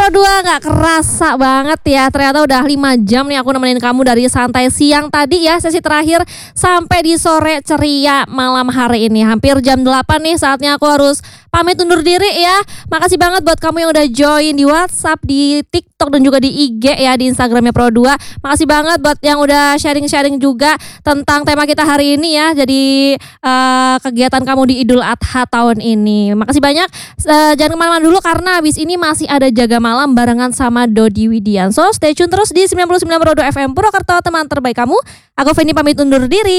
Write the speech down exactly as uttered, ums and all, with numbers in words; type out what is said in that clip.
dua, gak kerasa banget ya. Ternyata udah lima jam nih aku nemenin kamu dari santai siang tadi ya, sesi terakhir, sampai di sore ceria malam hari ini. Hampir jam delapan nih, saatnya aku harus pamit undur diri ya. Makasih banget buat kamu yang udah join di WhatsApp, di TikTok, dan juga di I G ya, di Instagramnya Pro dua. Makasih banget buat yang udah sharing-sharing juga tentang tema kita hari ini ya. Jadi uh, kegiatan kamu di Idul Adha tahun ini. Makasih banyak. Uh, jangan kemana-mana dulu karena habis ini masih ada Jaga Malam barengan sama Dodi Widianso. Stay tune terus di sembilan puluh sembilan Pro dua F M Purwokerto, teman terbaik kamu. Aku Feni pamit undur diri.